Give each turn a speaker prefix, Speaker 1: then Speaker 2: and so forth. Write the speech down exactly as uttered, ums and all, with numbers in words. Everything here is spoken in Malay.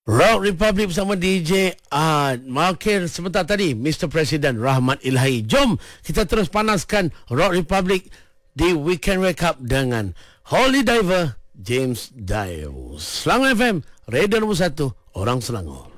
Speaker 1: Rock Republic bersama D J uh, Markir sebentar tadi Mister President Rahmat Ilahi. Jom kita terus panaskan Rock Republic di Weekend Wake Up dengan Holy Diver James Dio. Selangor F M, radio nombor satu, orang Selangor.